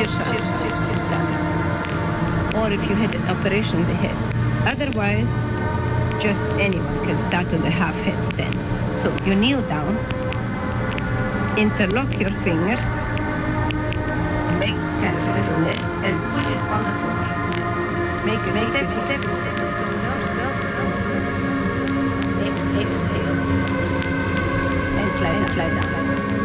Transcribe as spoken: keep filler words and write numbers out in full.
or if you had an operation on the head. Otherwise, just anyone can start on the half headstand. So you kneel down, interlock your fingers, make kind of a little nest, and put it on the floor. Make a make step, step, step, step, exhale, exhale, and climb, climb down.